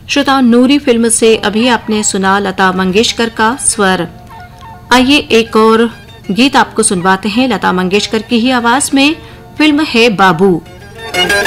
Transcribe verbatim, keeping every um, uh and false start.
श्रोताओं, नूरी फिल्म से अभी आपने सुना लता मंगेशकर का स्वर। आइए एक और गीत आपको सुनवाते हैं लता मंगेशकर की ही आवाज में। फिल्म है बाबू।